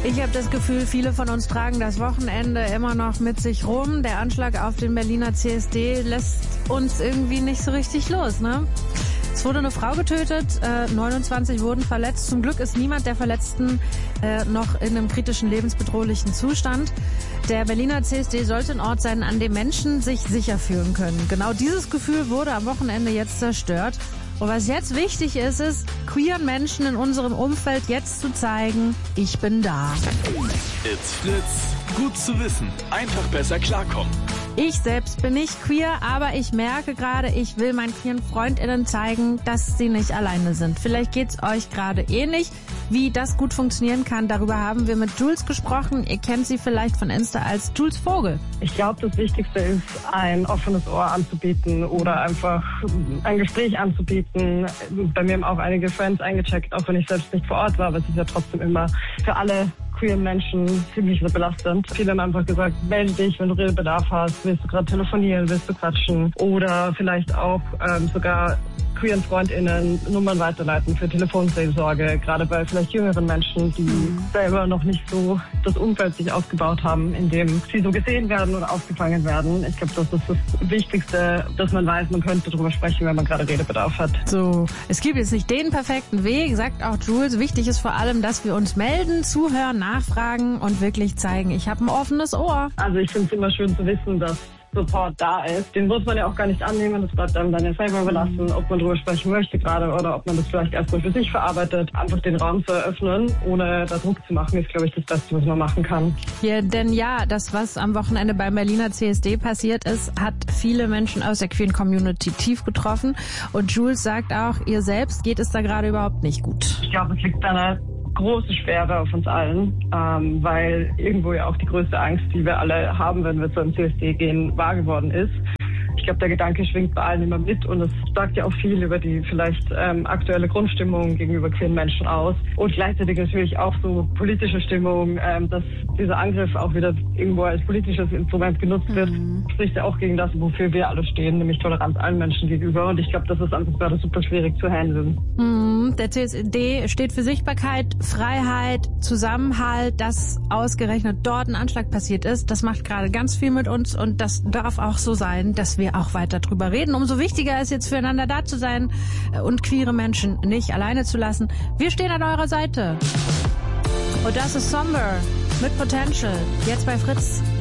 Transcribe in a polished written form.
Ich habe das Gefühl, viele von uns tragen das Wochenende immer noch mit sich rum. Der Anschlag auf den Berliner CSD lässt uns irgendwie nicht so richtig los, ne? Es wurde eine Frau getötet, 29 wurden verletzt. Zum Glück ist niemand der Verletzten noch in einem kritischen, lebensbedrohlichen Zustand. Der Berliner CSD sollte ein Ort sein, an dem Menschen sich sicher fühlen können. Genau dieses Gefühl wurde am Wochenende jetzt zerstört. Und was jetzt wichtig ist, ist, queeren Menschen in unserem Umfeld jetzt zu zeigen, ich bin da. It's Fritz. Gut zu wissen. Einfach besser klarkommen. Ich selbst bin nicht queer, aber ich merke gerade, ich will meinen queeren FreundInnen zeigen, dass sie nicht alleine sind. Vielleicht geht's euch gerade ähnlich. Wie das gut funktionieren kann, darüber haben wir mit Jules gesprochen. Ihr kennt sie vielleicht von Insta als Jules Vogel. Ich glaube, das Wichtigste ist, ein offenes Ohr anzubieten oder einfach ein Gespräch anzubieten. Bei mir haben auch einige Friends eingecheckt, auch wenn ich selbst nicht vor Ort war, aber es ist ja trotzdem immer für alle queeren Menschen ziemlich so belastend. Viele haben einfach gesagt, melde dich, wenn du Redebedarf hast, willst du gerade telefonieren, willst du quatschen oder vielleicht auch sogar queeren FreundInnen Nummern weiterleiten für Telefonseelsorge, gerade bei vielleicht jüngeren Menschen, die selber noch nicht so das Umfeld sich aufgebaut haben, in dem sie so gesehen werden oder aufgefangen werden. Ich glaube, das ist das Wichtigste, dass man weiß, man könnte darüber sprechen, wenn man gerade Redebedarf hat. So, es gibt jetzt nicht den perfekten Weg, sagt auch Jules. Wichtig ist vor allem, dass wir uns melden, zuhören, nachfragen und wirklich zeigen, ich habe ein offenes Ohr. Also ich finde es immer schön zu wissen, dass Support da ist. Den muss man ja auch gar nicht annehmen. Das bleibt einem dann ja selber überlassen, ob man darüber sprechen möchte gerade oder ob man das vielleicht erstmal für sich verarbeitet. Einfach den Raum zu eröffnen, ohne da Druck zu machen, ist, glaube ich, das Beste, was man machen kann. Ja, denn ja, das, was am Wochenende beim Berliner CSD passiert ist, hat viele Menschen aus der queeren Community tief getroffen. Und Jules sagt auch, ihr selbst geht es da gerade überhaupt nicht gut. Ich glaube, es liegt an einer große Schwere auf uns allen, weil irgendwo ja auch die größte Angst, die wir alle haben, wenn wir zu einem CSD gehen, wahr geworden ist. Ich glaube, der Gedanke schwingt bei allen immer mit und es sagt ja auch viel über die vielleicht aktuelle Grundstimmung gegenüber queeren Menschen aus und gleichzeitig natürlich auch so politische Stimmung, dass dieser Angriff auch wieder irgendwo als politisches Instrument genutzt wird, spricht ja auch gegen das, wofür wir alle stehen, nämlich Toleranz allen Menschen gegenüber und ich glaube, das ist einfach gerade super schwierig zu handeln. Der CSD steht für Sichtbarkeit, Freiheit, Zusammenhalt, dass ausgerechnet dort ein Anschlag passiert ist. Das macht gerade ganz viel mit uns und das darf auch so sein, dass wir auch weiter drüber reden. Umso wichtiger ist jetzt füreinander da zu sein und queere Menschen nicht alleine zu lassen. Wir stehen an eurer Seite. Und das ist Somber mit Potential. Jetzt bei Fritz.